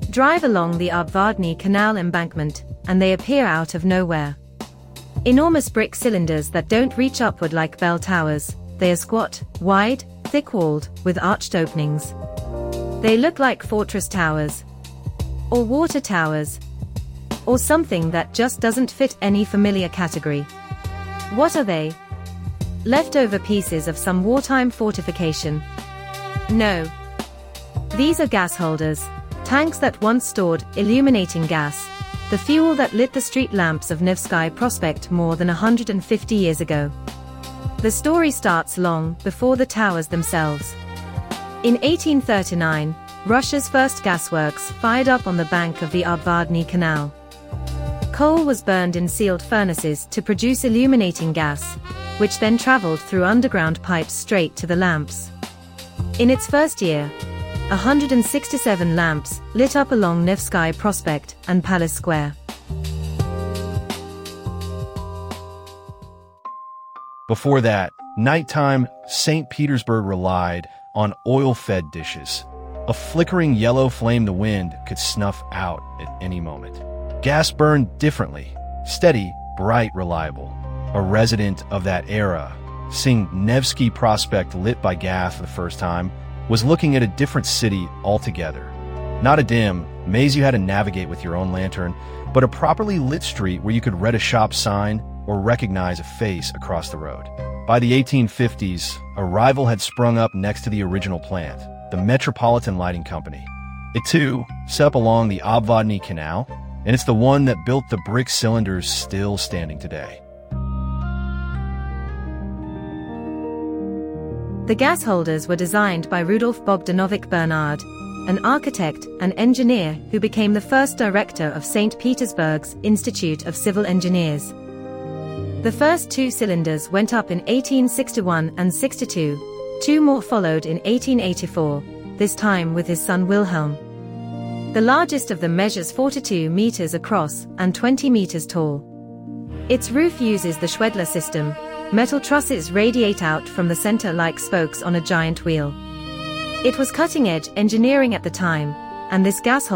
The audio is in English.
Drive along the Obvodny Canal embankment, and they appear out of nowhere. Enormous brick cylinders that don't reach upward like bell towers, they are squat, wide, thick-walled, with arched openings. They look like fortress towers, or water towers, or something that just doesn't fit any familiar category. What are they? Leftover pieces of some wartime fortification? No. These are gas holders, tanks that once stored illuminating gas, the fuel that lit the street lamps of Nevsky Prospect more than 150 years ago. The story starts long before the towers themselves. In 1839, Russia's first gasworks fired up on the bank of the Obvodny Canal. Coal was burned in sealed furnaces to produce illuminating gas, which then traveled through underground pipes straight to the lamps. In its first year, 167 lamps lit up along Nevsky Prospect and Palace Square. Before that, nighttime St. Petersburg relied on oil-fed dishes. A flickering yellow flame the wind could snuff out at any moment. Gas burned differently, steady, bright, reliable. A resident of that era, seeing Nevsky Prospect lit by gas for the first time, was looking at a different city altogether. Not a dim maze you had to navigate with your own lantern, but a properly lit street where you could read a shop sign or recognize a face across the road. By the 1850s, a rival had sprung up next to the original plant, the Metropolitan Lighting Company. It too set up along the Obvodny Canal, and it's the one that built the brick cylinders still standing today. The gas holders were designed by Rudolf Bogdanovic Bernard, an architect and engineer who became the first director of St. Petersburg's Institute of Civil Engineers. The first two cylinders went up in 1861 and 62, two more followed in 1884, this time with his son Wilhelm. The largest of them measures 42 meters across and 20 meters tall. Its roof uses the Schwedler system. Metal trusses radiate out from the center like spokes on a giant wheel. It was cutting-edge engineering at the time, and this gas